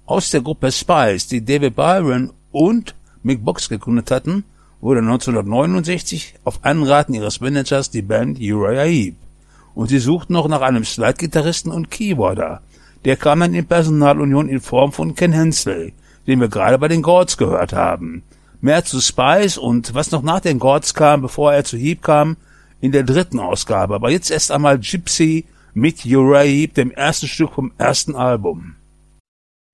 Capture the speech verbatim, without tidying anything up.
Aus der Gruppe Spice, die David Byron und Mick Box gegründet hatten, wurde neunzehnhundertneunundsechzig auf Anraten ihres Managers die Band Uriah Heep. Und sie suchten noch nach einem Slide-Gitarristen und Keyboarder. Der kam dann in Personalunion in Form von Ken Hensley, den wir gerade bei den Gourds gehört haben. Mehr zu Spice und was noch nach den Gourds kam, bevor er zu Heep kam, in der dritten Ausgabe. Aber jetzt erst einmal Gypsy mit Uriah Heep, dem ersten Stück vom ersten Album.